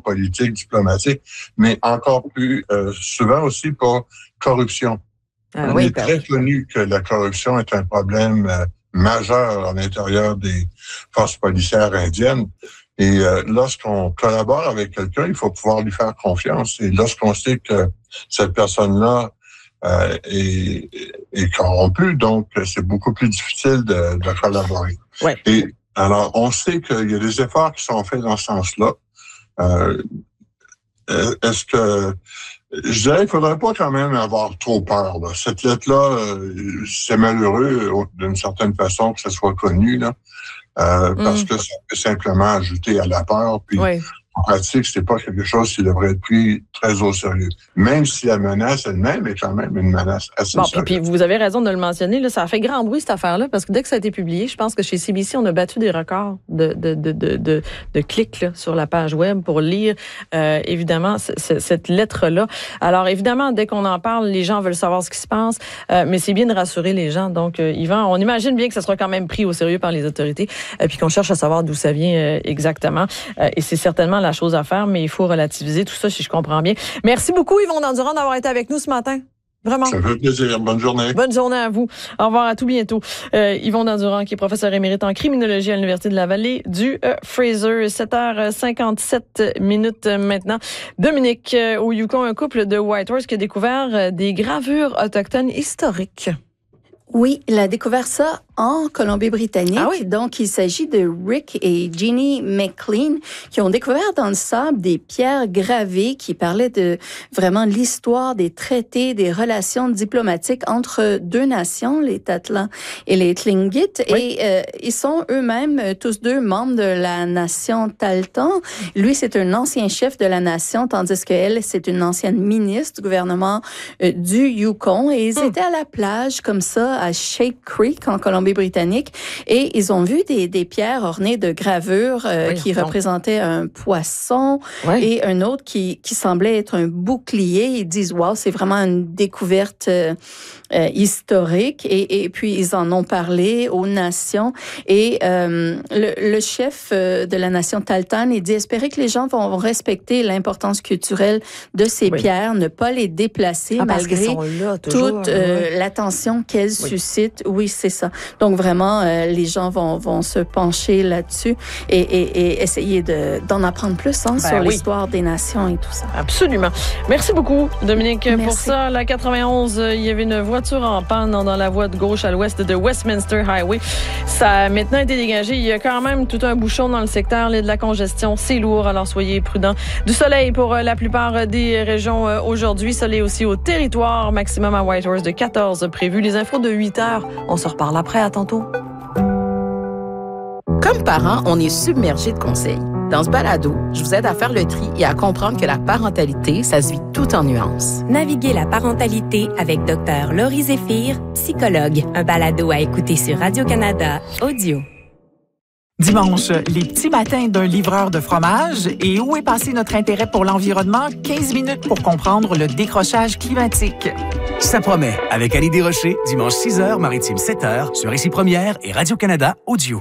politique, diplomatique, mais encore plus souvent aussi pour corruption. On est très connu que la corruption est un problème majeur à l'intérieur des forces policières indiennes. Et lorsqu'on collabore avec quelqu'un, il faut pouvoir lui faire confiance. Et lorsqu'on sait que cette personne-là est corrompue, donc c'est beaucoup plus difficile de collaborer. Ouais. Et alors, on sait qu'il y a des efforts qui sont faits dans ce sens-là. Est-ce que... Je dirais qu'il ne faudrait pas quand même avoir trop peur, là. Cette lettre-là, c'est malheureux d'une certaine façon que ça soit connu, là, parce que ça peut simplement ajouter à la peur. Puis, en pratique, c'est pas quelque chose qui devrait être pris très au sérieux. Même si la menace elle-même est quand même une menace assez sérieuse. Puis vous avez raison de le mentionner, là, ça a fait grand bruit cette affaire-là, parce que dès que ça a été publié, je pense que chez CBC, on a battu des records de clics là, sur la page web pour lire, évidemment, cette lettre-là. Alors, évidemment, dès qu'on en parle, les gens veulent savoir ce qui se passe, mais c'est bien de rassurer les gens. Donc, Yvan, on imagine bien que ça sera quand même pris au sérieux par les autorités, puis qu'on cherche à savoir d'où ça vient exactement. Et c'est certainement la chose à faire, mais il faut relativiser tout ça, si je comprends bien. Merci beaucoup, Yvon Dandurand, d'avoir été avec nous ce matin. Vraiment. Ça fait plaisir. Bonne journée. Bonne journée à vous. Au revoir, à tout bientôt. Yvon Dandurand, qui est professeur émérite en criminologie à l'Université de la Vallée du Fraser. 7h57 maintenant. Dominique, au Yukon, un couple de Whitehorse qui a découvert des gravures autochtones historiques. Oui, il a découvert ça en Colombie-Britannique. Ah oui? Donc, il s'agit de Rick et Jeannie McLean qui ont découvert dans le sable des pierres gravées qui parlaient de vraiment l'histoire des traités, des relations diplomatiques entre deux nations, les Tatlan et les Tlingit. Oui. Et ils sont eux-mêmes tous deux membres de la nation Tahltan. Lui, c'est un ancien chef de la nation, tandis qu'elle, c'est une ancienne ministre du gouvernement du Yukon. Et ils étaient à la plage comme ça, à Shake Creek, en Colombie-Britannique, et ils ont vu des pierres ornées de gravures qui représentaient un poisson et un autre qui semblait être un bouclier. Ils disent, wow, c'est vraiment une découverte historique, et puis ils en ont parlé aux nations, et le chef de la nation Tahltan, il dit espérer que les gens vont respecter l'importance culturelle de ces pierres, ne pas les déplacer malgré toute l'attention qu'elles suscitent. Oui, c'est ça. Donc vraiment, les gens vont se pencher là-dessus et essayer d'en apprendre plus sur l'histoire des nations et tout ça. Absolument. Merci beaucoup, Dominique, pour ça. La 91, il y avait une voiture en panne dans la voie de gauche à l'ouest de Westminster Highway. Ça a maintenant été dégagé. Il y a quand même tout un bouchon dans le secteur, de la congestion. C'est lourd, alors soyez prudents. Du soleil pour la plupart des régions aujourd'hui. Soleil aussi au territoire. Maximum à Whitehorse de 14 prévu. Les infos de 8 heures. On se reparle après. À tantôt. Comme parents, on est submergés de conseils. Dans ce balado, je vous aide à faire le tri et à comprendre que la parentalité, ça se vit tout en nuances. Naviguez la parentalité avec Dr. Laurie Zéphir, psychologue. Un balado à écouter sur Radio-Canada Audio. Dimanche, les petits matins d'un livreur de fromage. Et où est passé notre intérêt pour l'environnement? 15 minutes pour comprendre le décrochage climatique. Ça promet, avec Annie Desrochers, dimanche 6h, maritime 7h, sur Ici Première et Radio-Canada Audio.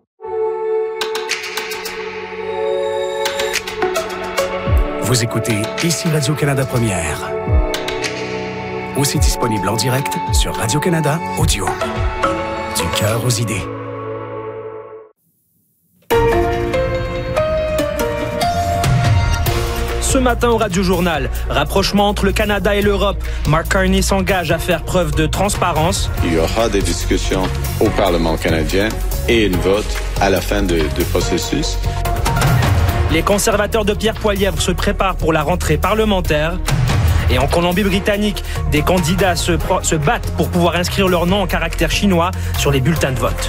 Vous écoutez Ici Radio-Canada Première. Aussi disponible en direct sur Radio-Canada Audio. Du cœur aux idées. Ce matin au Radio-Journal, rapprochement entre le Canada et l'Europe. Mark Carney s'engage à faire preuve de transparence. Il y aura des discussions au Parlement canadien et une vote à la fin du processus. Les conservateurs de Pierre Poilievre se préparent pour la rentrée parlementaire. Et en Colombie-Britannique, des candidats se battent pour pouvoir inscrire leur nom en caractère chinois sur les bulletins de vote.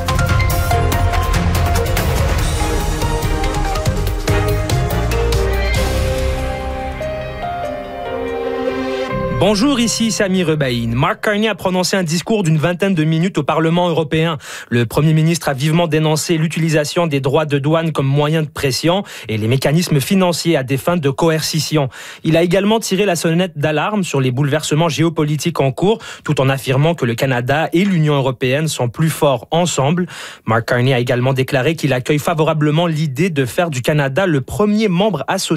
Bonjour, ici Sami Rebaïn. Mark Carney a prononcé un discours d'une vingtaine de minutes au Parlement européen. Le Premier ministre a vivement dénoncé l'utilisation des droits de douane comme moyen de pression et les mécanismes financiers à des fins de coercition. Il a également tiré la sonnette d'alarme sur les bouleversements géopolitiques en cours, tout en affirmant que le Canada et l'Union européenne sont plus forts ensemble. Mark Carney a également déclaré qu'il accueille favorablement l'idée de faire du Canada le premier membre associé